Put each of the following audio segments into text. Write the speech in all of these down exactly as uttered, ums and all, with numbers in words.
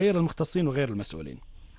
غير المختصين وغير المسؤولين؟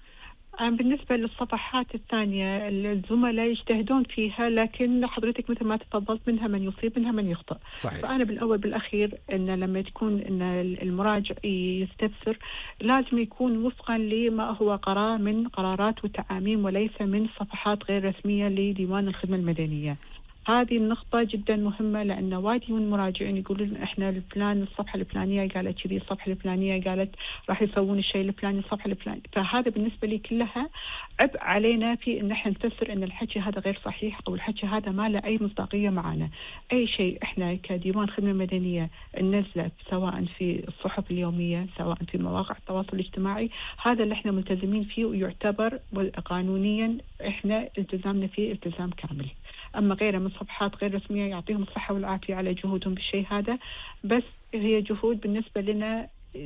بالنسبة للصفحات الثانية الزملاء يجتهدون فيها، لكن حضرتك مثل ما تفضلت منها من يصيب منها من يخطئ. صحيح. فأنا بالأول بالأخير أن لما تكون أن المراجع يستفسر لازم يكون وفقا لما هو قرار من قرارات وتعاميم، وليس من صفحات غير رسمية لديوان الخدمة المدنية. هذه النقطة جدا مهمة، لأن وايد من المراجعين يقولون إحنا الفلان الصفحة الفلانية قالت كذي، الصفحة الفلانية قالت راح يسوون الشيء الفلاني، الصفحة الفلانية. فهذا بالنسبة لي كلها عبء علينا في إن إحنا نفسر إن الحكي هذا غير صحيح أو الحكي هذا ما له أي مصداقية معنا. أي شيء إحنا كديوان خدمة مدنية ننزله سواء في الصحف اليومية سواء في مواقع التواصل الاجتماعي، هذا اللي إحنا ملتزمين فيه ويعتبر قانونيا إحنا التزامنا فيه التزام كامل. أما غيره من صفحات غير رسمية يعطيهم الصحة والعافية على جهودهم بالشيء هذا، بس هي جهود بالنسبة لنا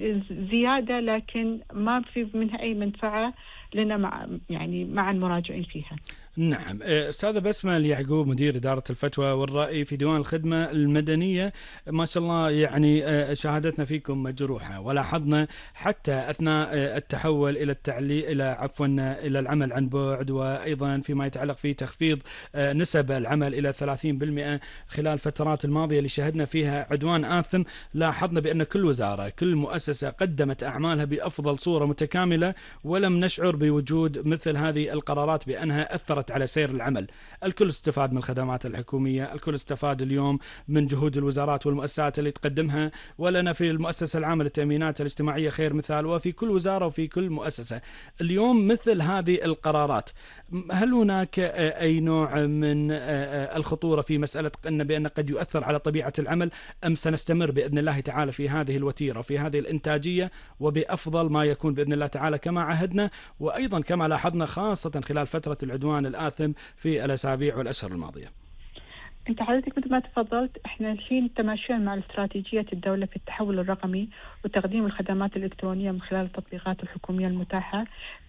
زيادة، لكن ما في منها أي منفعة لنا مع يعني مع المراجعين فيها. نعم. أستاذة بسمة اليعقوب مدير إدارة الفتوى والرأي في ديوان الخدمة المدنية، ما شاء الله يعني شهادتنا فيكم مجروحة، ولاحظنا حتى أثناء التحول إلى التعليق إلى عفوا إلى العمل عن بعد، وأيضا فيما يتعلق في تخفيض نسب العمل إلى ثلاثين بالمئة خلال الفترات الماضية اللي شهدنا فيها عدوان آثم. لاحظنا بأن كل وزارة كل مؤسسة قدمت أعمالها بأفضل صورة متكاملة، ولم نشعر بوجود مثل هذه القرارات بأنها أثرت على سير العمل. الكل استفاد من الخدمات الحكومية، الكل استفاد اليوم من جهود الوزارات والمؤسسات اللي تقدمها، ولنا في المؤسسة العامة للتأمينات الاجتماعية خير مثال، وفي كل وزارة وفي كل مؤسسة. اليوم مثل هذه القرارات، هل هناك أي نوع من الخطورة في مسألة أن بأن قد يؤثر على طبيعة العمل، أم سنستمر بإذن الله تعالى في هذه الوتيرة وفي هذه الإنتاجية وبأفضل ما يكون بإذن الله تعالى كما عهدنا، وأيضا كما لاحظنا خاصة خلال فترة العدوان الآثم في الأسابيع والأشهر الماضية؟ أنت حضرتك مثل ما تفضلت، إحنا الحين تماشيا مع استراتيجية الدولة في التحول الرقمي وتقديم الخدمات الإلكترونية من خلال التطبيقات الحكومية المتاحة،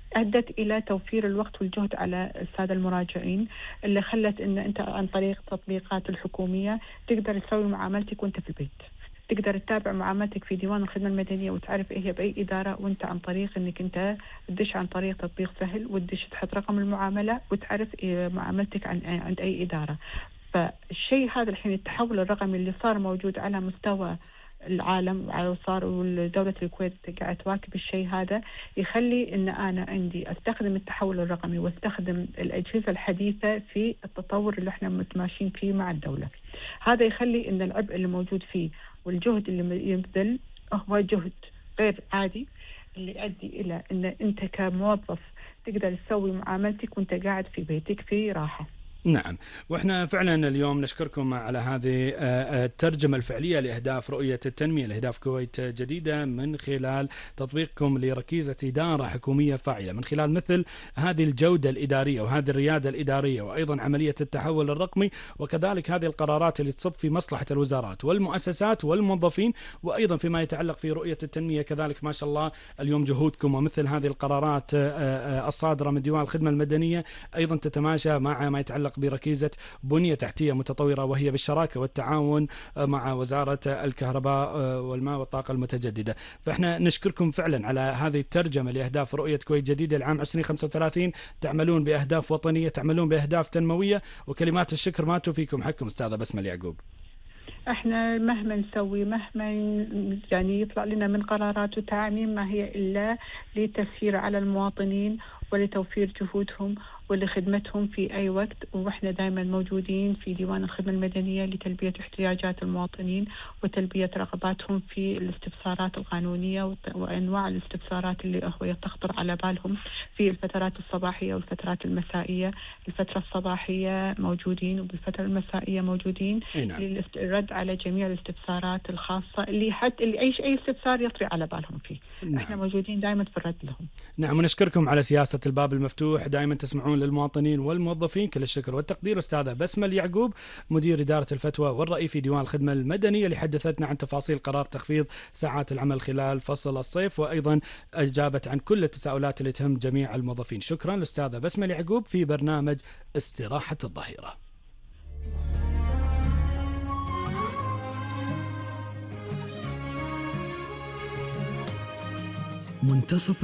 أدت إلى توفير الوقت والجهد على السادة المراجعين، اللي خلت إن أنت عن طريق التطبيقات الحكومية تقدر تسوي معاملتك وأنت في البيت، تقدر تتابع معاملتك في ديوان الخدمة المدنية وتعرف إيه هي بأي إدارة، وأنت عن طريق إنك أنت تدش عن طريق تطبيق سهل وتدش تحط رقم المعاملة وتعرف إيه معاملتك عن عند أي إدارة. فالشيء هذا الحين التحول الرقمي اللي صار موجود على مستوى العالم وصار ودولة الكويت قاعد تواكب الشيء هذا، يخلي إن أنا عندي أستخدم التحول الرقمي واستخدم الأجهزة الحديثة في التطور اللي احنا متماشين فيه مع الدولة. هذا يخلي إن العبء اللي موجود فيه والجهد اللي يبذل هو جهد غير عادي، اللي يؤدي إلى إن أنت كموظف تقدر تسوي معاملتك وأنت قاعد في بيتك في راحة. نعم، وإحنا فعلا اليوم نشكركم على هذه الترجمة الفعلية لأهداف رؤية التنمية لأهداف كويت جديدة من خلال تطبيقكم لركيزة إدارة حكومية فاعلة، من خلال مثل هذه الجودة الإدارية وهذه الريادة الإدارية، وأيضا عملية التحول الرقمي، وكذلك هذه القرارات اللي تصب في مصلحة الوزارات والمؤسسات والموظفين، وأيضا فيما يتعلق في رؤية التنمية كذلك. ما شاء الله اليوم جهودكم ومثل هذه القرارات الصادرة من ديوان الخدمة المدنية أيضا تتماشى مع ما يتعلق بركيزة بنية تحتية متطورة، وهي بالشراكة والتعاون مع وزارة الكهرباء والماء والطاقة المتجددة. فإحنا نشكركم فعلا على هذه الترجمة لأهداف رؤية كويت جديدة العام عشرين خمسة وثلاثين. تعملون بأهداف وطنية، تعملون بأهداف تنموية، وكلمات الشكر ما توفيكم حقكم أستاذة بسمة اليعقوب. احنا مهما نسوي مهما يعني يطلع لنا من قرارات وتعاميم ما هي إلا لتسهيل على المواطنين ولتوفير جهودهم ولخدمتهم في أي وقت، وإحنا دائما موجودين في ديوان الخدمة المدنية لتلبية احتياجات المواطنين وتلبية رغباتهم في الاستفسارات القانونية وأنواع الاستفسارات اللي هو تخطر على بالهم في الفترات الصباحية والفترات المسائية. الفترة الصباحية موجودين وبالفترة المسائية موجودين للرد على جميع الاستفسارات الخاصة اللي حتى اللي أي أي استفسار يطري على بالهم فيه. نعم. إحنا موجودين دائما في الرد لهم. نعم، ونشكركم على سياسة الباب المفتوح، دائما تسمعون للمواطنين والموظفين. كل الشكر والتقدير. أستاذة بسمة اليعقوب مدير إدارة الفتوى والرأي في ديوان الخدمة المدنية اللي حدثتنا عن تفاصيل قرار تخفيض ساعات العمل خلال فصل الصيف، وأيضا أجابت عن كل التساؤلات اللي تهم جميع الموظفين. شكرا لأستاذة بسمة اليعقوب في برنامج استراحة الظهيرة. منتصف